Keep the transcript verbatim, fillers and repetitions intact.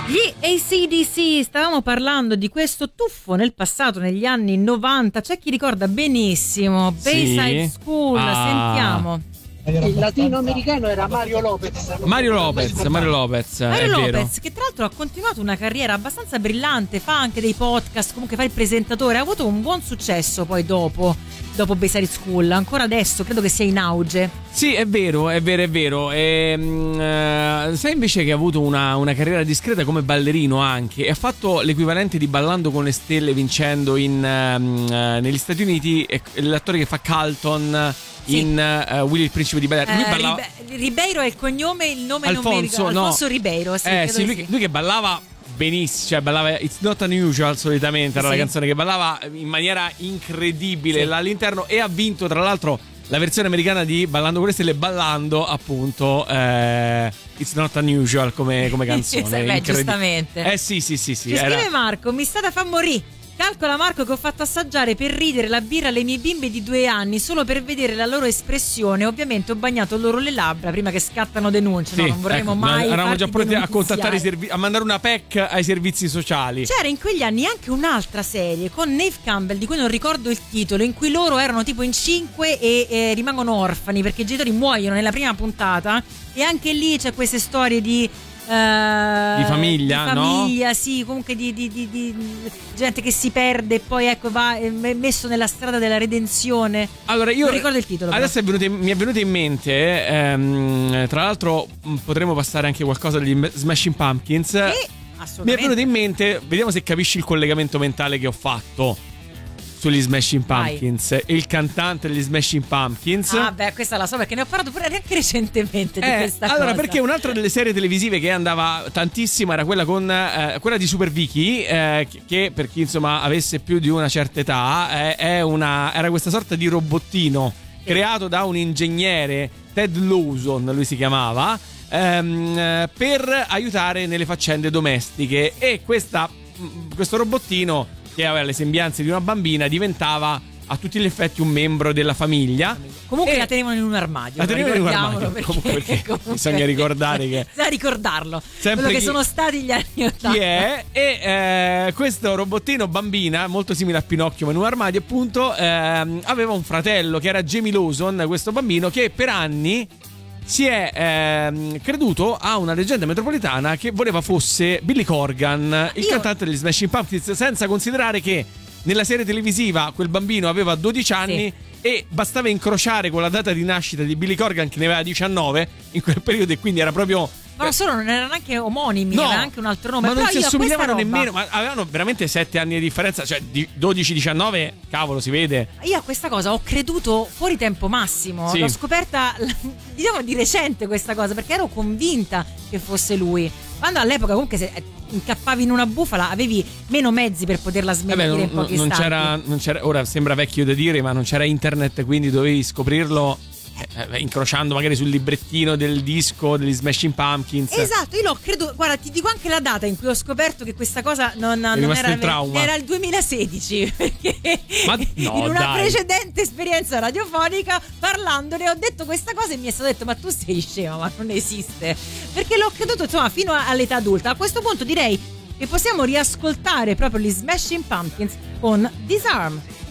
Gli A C D C, stavamo parlando di questo tuffo nel passato, negli anni novanta. C'è chi ricorda benissimo Bayside Sì. School, Ah. sentiamo. Il latinoamericano era Mario Lopez. Mario Lopez, Mario Lopez, Mario è Lopez, vero. che tra l'altro ha continuato una carriera abbastanza brillante, fa anche dei podcast, comunque fa il presentatore, ha avuto un buon successo poi dopo, dopo Bayside School, ancora adesso credo che sia in auge. Sì, è vero, è vero, è vero. E, mm, eh, sai invece che ha avuto una, una carriera discreta come ballerino anche, e ha fatto l'equivalente di Ballando con le stelle, vincendo in, ehm, eh, negli Stati Uniti, è l'attore che fa Carlton Sì. in uh, Willy il principe di Bel-Air. Lui Eh, ballava... Ribe- Ribeiro è il cognome, il nome non mi Alfonso, ricordo. no. Alfonso Ribeiro, sì, eh, credo sì, di lui, sì. lui che ballava benissimo, cioè ballava It's Not Unusual solitamente, era Sì. la canzone che ballava in maniera incredibile Sì. là all'interno, e ha vinto tra l'altro la versione americana di Ballando con le stelle, ballando appunto eh, It's Not Unusual come, come canzone. Beh, Incredib- giustamente. Eh sì, sì, sì, sì. Ci era- scrive Marco, mi state a far morire. Calcola Marco che ho fatto assaggiare per ridere la birra alle mie bimbe di due anni solo per vedere la loro espressione. Ovviamente ho bagnato loro le labbra prima che scattano denunce. Sì, No, non vorremmo ecco, mai eravamo farti già pronti a denunziare. contattare i servi- a mandare una P E C ai servizi sociali. C'era in quegli anni anche un'altra serie con Neve Campbell, di cui non ricordo il titolo, in cui loro erano tipo in cinque e eh, rimangono orfani perché i genitori muoiono nella prima puntata, e anche lì c'è queste storie di eh, Di famiglia, di no? famiglia, sì, comunque di, di, di, di gente che si perde e poi ecco va eh, messo nella strada della redenzione. Allora io non ricordo il titolo. però. Adesso è venuto in- mi è venuto in mente, ehm, tra l'altro mh, potremmo passare anche qualcosa degli Smashing Pumpkins. Sì, Mi è assolutamente. venuto in mente, vediamo se capisci il collegamento mentale che ho fatto sugli Smashing Vai. Pumpkins. Il cantante degli Smashing Pumpkins. Ah, beh, questa la so perché ne ho parlato pure anche recentemente di Eh, questa allora, cosa. perché un'altra delle serie televisive che andava tantissimo era quella con eh, quella di Super Vicky, eh, che, che per chi insomma avesse più di una certa età eh, è una, era questa sorta di robottino creato da un ingegnere, Ted Lawson lui si chiamava, ehm, eh, per aiutare nelle faccende domestiche, e questa, mh, questo robottino che aveva le sembianze di una bambina diventava a tutti gli effetti un membro della famiglia. Comunque E- la tenevano in un armadio. La tenevano in un ricordiamolo, armadio, perché, comunque, perché comunque- bisogna ricordare che bisogna ricordarlo. sempre quello che chi- sono stati gli anni ottanta. chi è, e eh, questo robottino bambina molto simile a Pinocchio ma in un armadio appunto, ehm, aveva un fratello che era Jamie Lawson, questo bambino che per anni si è ehm, creduto a una leggenda metropolitana che voleva fosse Billy Corgan, il Io- cantante degli Smashing Pumpkins, senza considerare che nella serie televisiva quel bambino aveva dodici anni. Sì. E bastava incrociare con la data di nascita di Billy Corgan, che ne aveva diciannove in quel periodo, e quindi era proprio. Ma non solo, non erano neanche omonimi, No, aveva anche un altro nome. ma non Però si io a questa assomigliavano roba- nemmeno, ma avevano veramente sette anni di differenza, cioè di dodici diciannove, cavolo, si vede. Io a questa cosa ho creduto fuori tempo massimo. Sì. L'ho scoperta, diciamo, di recente questa cosa, perché ero convinta che fosse lui. Quando all'epoca comunque se incappavi in una bufala avevi meno mezzi per poterla Eh smentire beh, in non, pochi non istanti. c'era, non c'era, ora sembra vecchio da dire, ma non c'era internet, quindi dovevi scoprirlo eh, incrociando magari sul librettino del disco degli Smashing Pumpkins. Esatto, io l'ho credo. Guarda, ti dico anche la data in cui ho scoperto che questa cosa non, non rimasto era il trauma. era il duemilasedici. Perché Ma no, in una dai. precedente esperienza radiofonica, parlandone, ho detto questa cosa e mi è stato detto: ma tu sei scema, ma non esiste. Perché l'ho creduto, insomma, fino a- all'età adulta. A questo punto direi che possiamo riascoltare proprio gli Smashing Pumpkins con Disarm.